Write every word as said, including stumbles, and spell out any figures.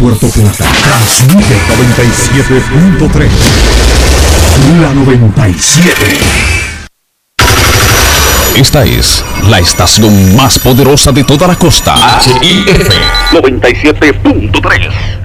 Puerto Plata. Transmite noventa y siete punto tres. La noventa y siete. Esta es la estación más poderosa de toda la costa. H I F noventa y siete punto tres.